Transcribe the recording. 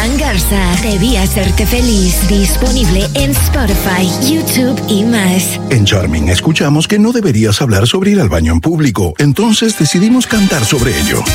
Roland Garza, Debí hacerte feliz. Disponible en Spotify, YouTube y más. En Charming escuchamos que no deberías hablar sobre ir al baño en público, entonces decidimos cantar sobre ello.